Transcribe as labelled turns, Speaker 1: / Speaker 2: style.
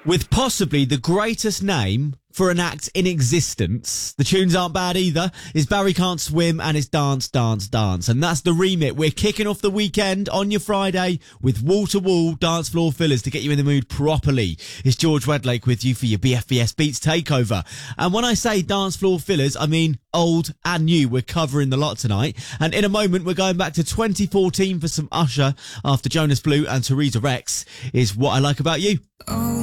Speaker 1: with possibly the greatest name for an act in existence. The tunes aren't bad either. It's Barry Can't Swim and it's Dance, Dance, Dance. And that's the remit. We're kicking off the weekend on your Friday with wall-to-wall dance floor fillers to get you in the mood properly. It's George Wedlake with you for your BFBS Beats Takeover. And when I say dance floor fillers, I mean old and new. We're covering the lot tonight. And in a moment, we're going back to 2014 for some Usher after Jonas Blue and Teresa Rex is What I Like About You.
Speaker 2: Oh.